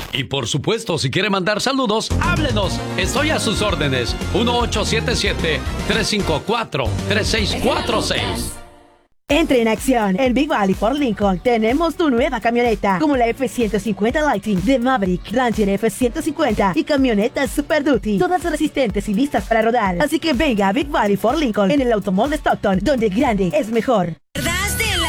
Y por supuesto, si quiere mandar saludos, háblenos. Estoy a sus órdenes. 1877-354-3646. Entre en acción en Big Valley Ford Lincoln. Tenemos tu nueva camioneta, como la F-150 Lightning de Maverick, Ranger F-150 y camionetas Super Duty, todas resistentes y listas para rodar. Así que venga a Big Valley Ford Lincoln en el Automall de Stockton, donde grande es mejor.